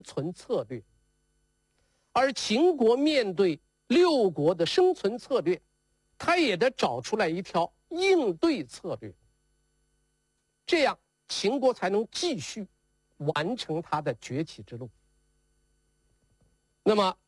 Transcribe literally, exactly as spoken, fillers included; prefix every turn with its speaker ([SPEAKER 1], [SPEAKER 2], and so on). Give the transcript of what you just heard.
[SPEAKER 1] 存策略。而秦国面对六国的生存策略，他也得找出来一条应对策略，这样秦国才能继续完成他的崛起之路。那么